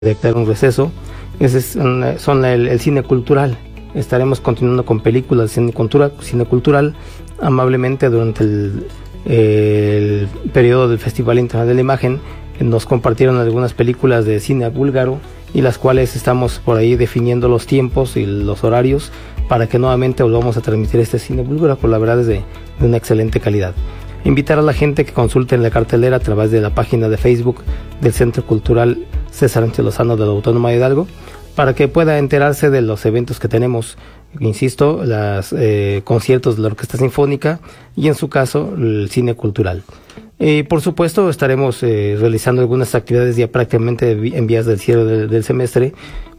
declarar un receso. Son el cine cultural. Estaremos continuando con películas de cine cultural amablemente durante el periodo del Festival Internacional de la Imagen. Nos compartieron algunas películas de cine búlgaro y las cuales estamos por ahí definiendo los tiempos y los horarios para que nuevamente volvamos a transmitir este cine búlgaro, por la verdad es de una excelente calidad. Invitar a la gente que consulte en la cartelera a través de la página de Facebook del Centro Cultural César Sánchez Lozano de la Autónoma de Hidalgo para que pueda enterarse de los eventos que tenemos, insisto, los conciertos de la Orquesta Sinfónica y en su caso el cine cultural. Por supuesto estaremos realizando algunas actividades ya prácticamente en vías del cierre del semestre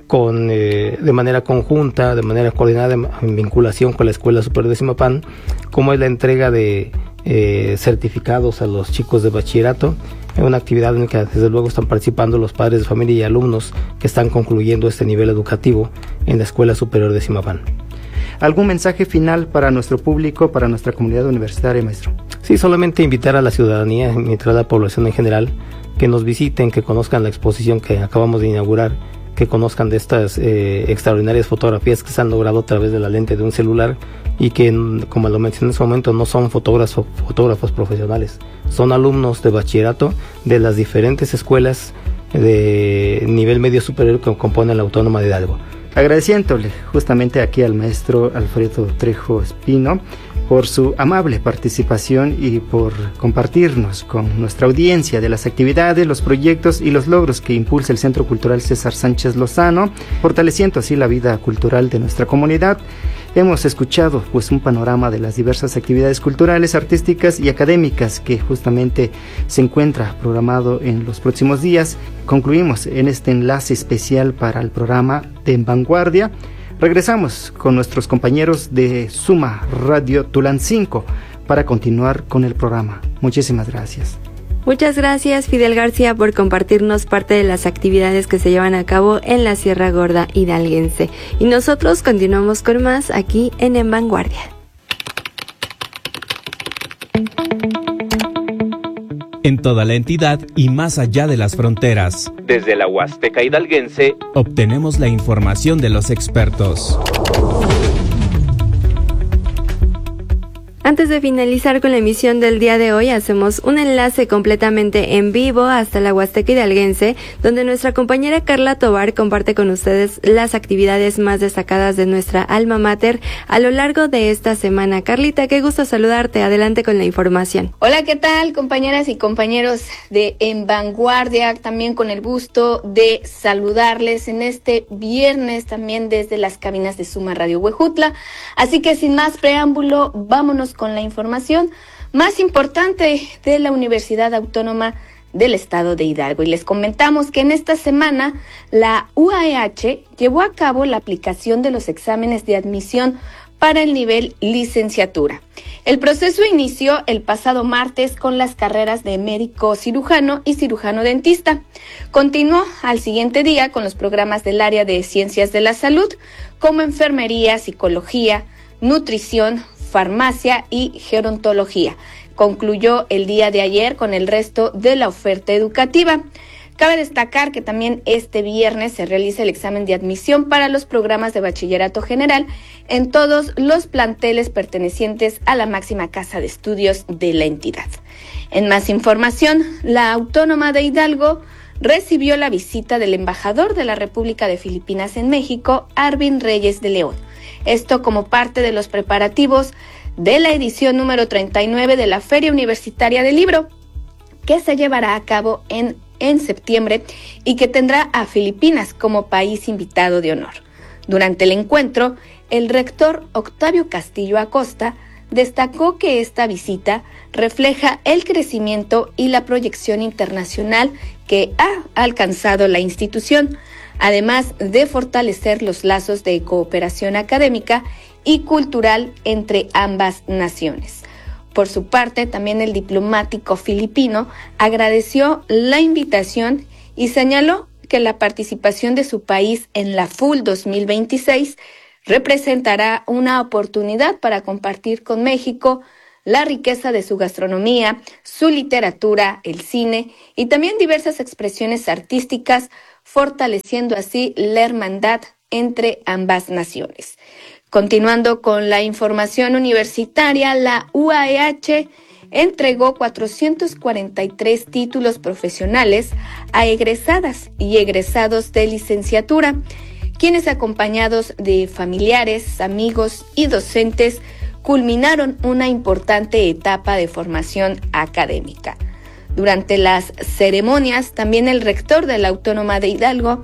de manera conjunta, de manera coordinada, en vinculación con la Escuela Superior de Zimapán, como es la entrega de certificados a los chicos de bachillerato, en una actividad en la que desde luego están participando los padres de familia y alumnos que están concluyendo este nivel educativo en la Escuela Superior de Zimapán. ¿Algún mensaje final para nuestro público, para nuestra comunidad universitaria, maestro? Sí, solamente invitar a la ciudadanía, invitar a la población en general, que nos visiten, que conozcan la exposición que acabamos de inaugurar, que conozcan de estas extraordinarias fotografías que se han logrado a través de la lente de un celular y que, como lo mencioné en su momento, no son fotógrafos profesionales, son alumnos de bachillerato de las diferentes escuelas de nivel medio superior que componen la Autónoma de Hidalgo. Agradeciéndole justamente aquí al maestro Alfredo Trejo Espino por su amable participación y por compartirnos con nuestra audiencia de las actividades, los proyectos y los logros que impulsa el Centro Cultural César Sánchez Lozano, fortaleciendo así la vida cultural de nuestra comunidad. Hemos escuchado pues un panorama de las diversas actividades culturales, artísticas y académicas que justamente se encuentra programado en los próximos días. Concluimos en este enlace especial para el programa de En Vanguardia. Regresamos con nuestros compañeros de Suma Radio Tulancingo para continuar con el programa. Muchísimas gracias. Muchas gracias, Fidel García, por compartirnos parte de las actividades que se llevan a cabo en la Sierra Gorda hidalguense. Y nosotros continuamos con más aquí en Vanguardia. En toda la entidad y más allá de las fronteras. Desde la Huasteca hidalguense, obtenemos la información de los expertos. Antes de finalizar con la emisión del día de hoy, hacemos un enlace completamente en vivo hasta la Huasteca hidalguense, donde nuestra compañera Carla Tobar comparte con ustedes las actividades más destacadas de nuestra alma mater a lo largo de esta semana. Carlita, qué gusto saludarte. Adelante con la información. Hola, ¿qué tal, compañeras y compañeros de En Vanguardia? También con el gusto de saludarles en este viernes también desde las cabinas de Suma Radio Huejutla. Así que sin más preámbulo, vámonos con la información más importante de la Universidad Autónoma del Estado de Hidalgo. Y les comentamos que en esta semana la UAEH llevó a cabo la aplicación de los exámenes de admisión para el nivel licenciatura. El proceso inició el pasado martes con las carreras de médico cirujano y cirujano dentista. Continuó al siguiente día con los programas del área de ciencias de la salud, como enfermería, psicología, nutrición, farmacia y gerontología. Concluyó el día de ayer con el resto de la oferta educativa. Cabe destacar que también este viernes se realiza el examen de admisión para los programas de bachillerato general en todos los planteles pertenecientes a la máxima casa de estudios de la entidad. En más información, la Autónoma de Hidalgo recibió la visita del embajador de la República de Filipinas en México, Arvin Reyes de León. Esto como parte de los preparativos de la edición número 39 de la Feria Universitaria del Libro, que se llevará a cabo en septiembre y que tendrá a Filipinas como país invitado de honor. Durante el encuentro, el rector Octavio Castillo Acosta destacó que esta visita refleja el crecimiento y la proyección internacional que ha alcanzado la institución, además de fortalecer los lazos de cooperación académica y cultural entre ambas naciones. Por su parte, también el diplomático filipino agradeció la invitación y señaló que la participación de su país en la FUL 2026 representará una oportunidad para compartir con México la riqueza de su gastronomía, su literatura, el cine y también diversas expresiones artísticas fortaleciendo así la hermandad entre ambas naciones. Continuando con la información universitaria, la UAEH entregó 443 títulos profesionales a egresadas y egresados de licenciatura, quienes acompañados de familiares, amigos y docentes culminaron una importante etapa de formación académica. Durante las ceremonias, también el rector de la Autónoma de Hidalgo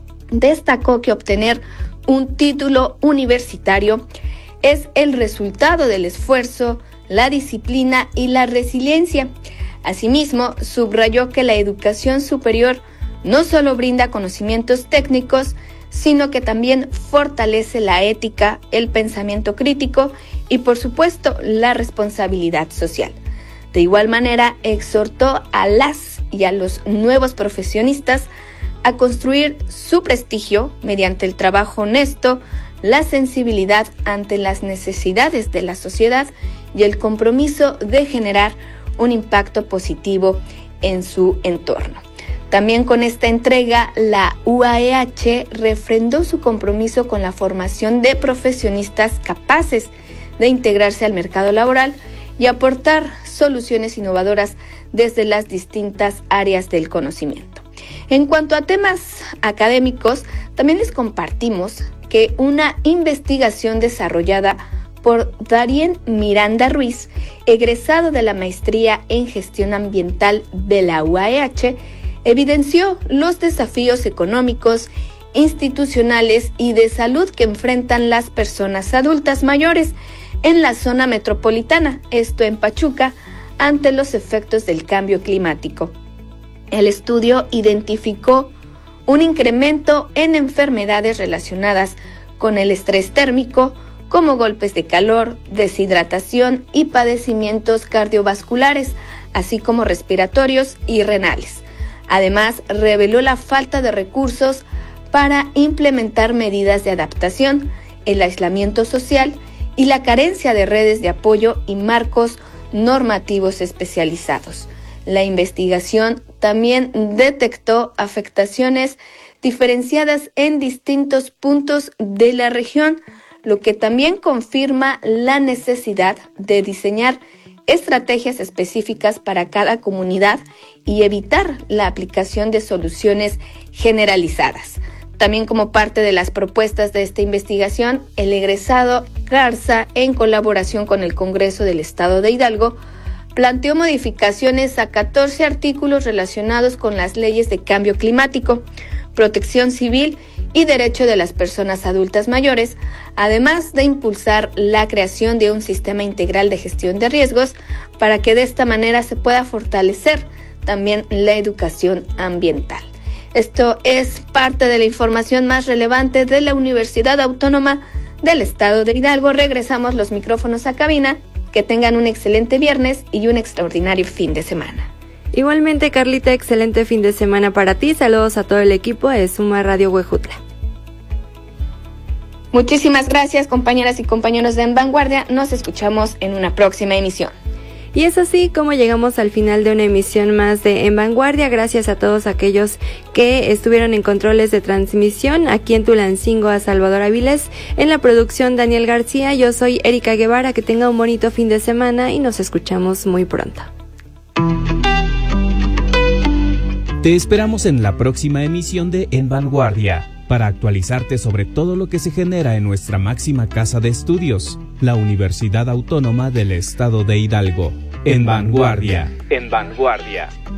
destacó que obtener un título universitario es el resultado del esfuerzo, la disciplina y la resiliencia. Asimismo, subrayó que la educación superior no solo brinda conocimientos técnicos, sino que también fortalece la ética, el pensamiento crítico y, por supuesto, la responsabilidad social. De igual manera, exhortó a las y a los nuevos profesionistas a construir su prestigio mediante el trabajo honesto, la sensibilidad ante las necesidades de la sociedad y el compromiso de generar un impacto positivo en su entorno. También con esta entrega, la UAEH refrendó su compromiso con la formación de profesionistas capaces de integrarse al mercado laboral y aportar soluciones innovadoras desde las distintas áreas del conocimiento. En cuanto a temas académicos, también les compartimos que una investigación desarrollada por Darien Miranda Ruiz, egresado de la maestría en gestión ambiental de la UAEH, evidenció los desafíos económicos, institucionales y de salud que enfrentan las personas adultas mayores en la zona metropolitana, esto en Pachuca, ante los efectos del cambio climático. El estudio identificó un incremento en enfermedades relacionadas con el estrés térmico, como golpes de calor, deshidratación y padecimientos cardiovasculares, así como respiratorios y renales. Además, reveló la falta de recursos para implementar medidas de adaptación, el aislamiento social y la carencia de redes de apoyo y marcos normativos especializados. La investigación también detectó afectaciones diferenciadas en distintos puntos de la región, lo que también confirma la necesidad de diseñar estrategias específicas para cada comunidad y evitar la aplicación de soluciones generalizadas. También como parte de las propuestas de esta investigación, el egresado Garza, en colaboración con el Congreso del Estado de Hidalgo, planteó modificaciones a 14 artículos relacionados con las leyes de cambio climático, protección civil y derecho de las personas adultas mayores, además de impulsar la creación de un sistema integral de gestión de riesgos para que de esta manera se pueda fortalecer también la educación ambiental. Esto es parte de la información más relevante de la Universidad Autónoma del Estado de Hidalgo. Regresamos los micrófonos a cabina. Que tengan un excelente viernes y un extraordinario fin de semana. Igualmente, Carlita, excelente fin de semana para ti. Saludos a todo el equipo de Suma Radio Huejutla. Muchísimas gracias, compañeras y compañeros de En Vanguardia. Nos escuchamos en una próxima emisión. Y es así como llegamos al final de una emisión más de En Vanguardia. Gracias a todos aquellos que estuvieron en controles de transmisión. Aquí en Tulancingo a Salvador Avilés, en la producción Daniel García. Yo soy Erika Guevara. Que tenga un bonito fin de semana y nos escuchamos muy pronto. Te esperamos en la próxima emisión de En Vanguardia para actualizarte sobre todo lo que se genera en nuestra máxima casa de estudios, la Universidad Autónoma del Estado de Hidalgo. En Vanguardia. En Vanguardia.